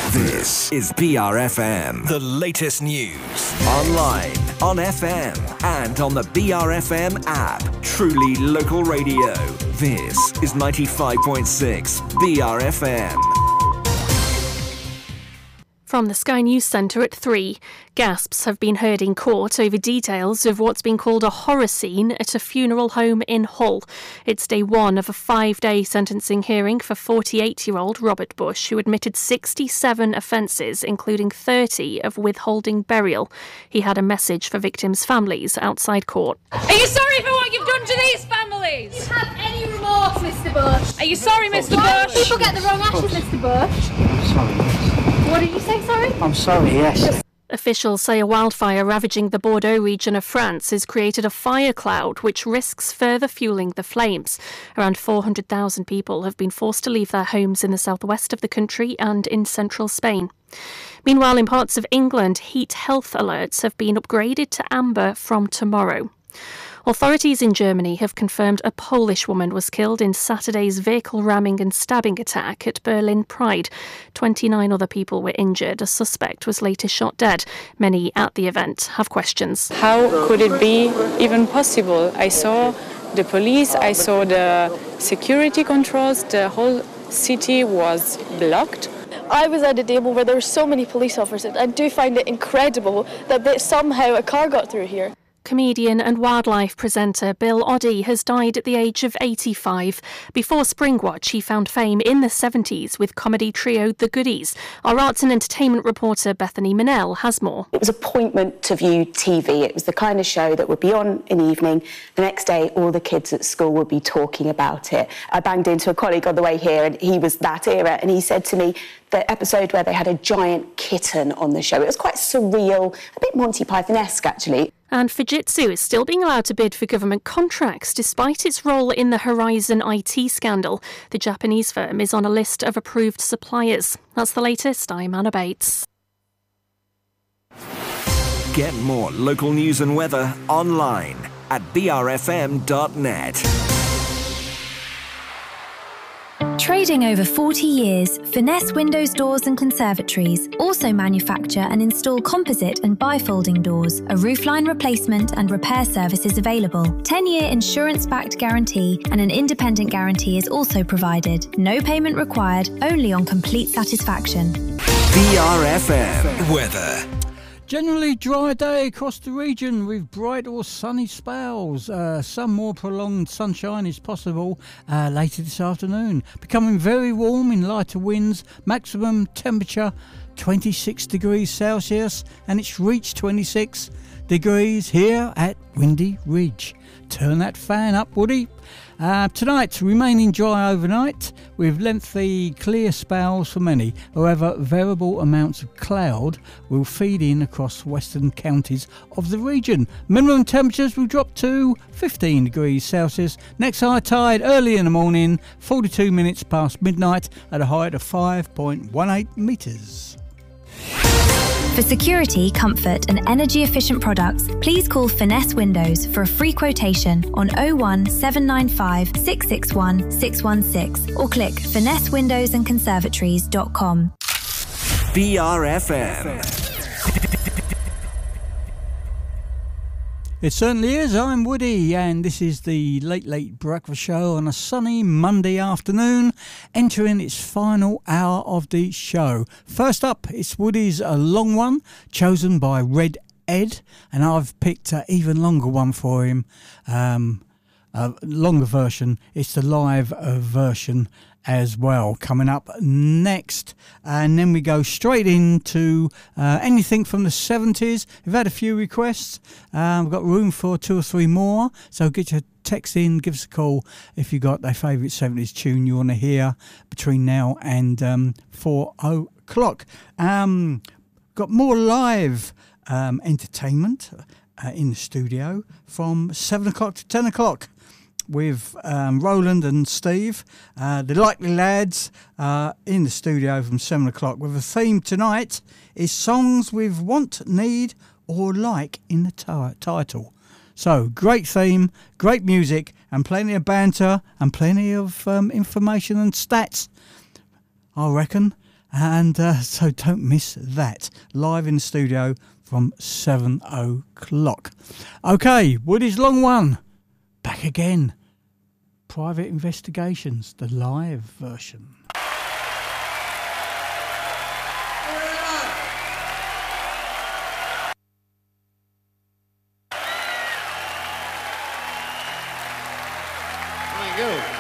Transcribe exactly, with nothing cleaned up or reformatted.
This is B R F M, the latest news. Online, on F M, and on the B R F M app. Truly local radio. This is ninety-five point six B R F M. From the Sky News Centre at three, gasps have been heard in court over details of what's been called a horror scene at a funeral home in Hull. It's day one of a five-day sentencing hearing for forty-eight-year-old Robert Bush, who admitted sixty-seven offences, including thirty of withholding burial. He had a message for victims' families outside court. Are you sorry for what you've done to these families? Do you have any remorse, Mister Bush? Are you sorry, Mister Why Bush? do people get the wrong ashes, Mister Bush? I'm sorry, yes. What did you say, sorry? I'm sorry, yes. Officials say a wildfire ravaging the Bordeaux region of France has created a fire cloud which risks further fueling the flames. Around four hundred thousand people have been forced to leave their homes in the southwest of the country and in central Spain. Meanwhile, in parts of England, heat health alerts have been upgraded to amber from tomorrow. Authorities in Germany have confirmed a Polish woman was killed in Saturday's vehicle ramming and stabbing attack at Berlin Pride. twenty-nine other people were injured. A suspect was later shot dead. Many at the event have questions. How could it be even possible? I saw the police, I saw the security controls, the whole city was blocked. I was at a table where there were so many police officers. I do find it incredible that they, somehow a car got through here. Comedian and wildlife presenter Bill Oddie has died at the age of eighty-five. Before Springwatch, he found fame in the seventies with comedy trio The Goodies. Our arts and entertainment reporter Bethany Manel has more. It was appointment to view T V. It was the kind of show that would be on in the evening. The next day, all the kids at school would be talking about it. I banged into a colleague on the way here, and he was that era, and he said to me, the episode where they had a giant kitten on the show, it was quite surreal, a bit Monty Python-esque, actually. And Fujitsu is still being allowed to bid for government contracts despite its role in the Horizon I T scandal. The Japanese firm is on a list of approved suppliers. That's the latest. I'm Anna Bates. Get more local news and weather online at b r f m dot net. Trading over forty years, Finesse Windows Doors and Conservatories also manufacture and install composite and bifolding doors. A roofline replacement and repair service is available. ten-year insurance-backed guarantee and an independent guarantee is also provided. No payment required, only on complete satisfaction. B R F M weather. Generally dry day across the region with bright or sunny spells. Uh, some more prolonged sunshine is possible uh, later this afternoon. Becoming very warm in lighter winds. Maximum temperature twenty-six degrees Celsius, and it's reached twenty-six degrees here at Windy Ridge. Turn that fan up, Woody. Uh, tonight, remaining dry overnight with lengthy clear spells for many. However, variable amounts of cloud will feed in across western counties of the region. Minimum temperatures will drop to fifteen degrees Celsius. Next high tide early in the morning, forty-two minutes past midnight at a height of five point one eight metres. For security, comfort and energy-efficient products, please call Finesse Windows for a free quotation on oh one seven nine five six six one six one six or click finesse windows and conservatories dot com. B R F M. It certainly is. I'm Woody, and this is the Late Late Breakfast Show on a sunny Monday afternoon, entering its final hour of the show. First up, it's Woody's A Long One, chosen by Red Ed, and I've picked an even longer one for him, um, a longer version. It's the live uh, version as well, coming up next. And then we go straight into uh, anything from the seventies. We've had a few requests. Uh, we've got room for two or three more, so get your text in, give us a call if you got their favourite seventies tune you want to hear between now and um, four o'clock. Um, got more live um, entertainment uh, in the studio from seven o'clock to ten o'clock. With um, Roland and Steve, uh, the Likely Lads, uh, in the studio from seven o'clock. With a theme tonight is songs with want, need or like in the t- title. So, great theme, great music and plenty of banter and plenty of um, information and stats, I reckon. And uh, so don't miss that. Live in the studio from seven o'clock. Okay, Woody's Long One. Back again. Private Investigations, the live version. There you go.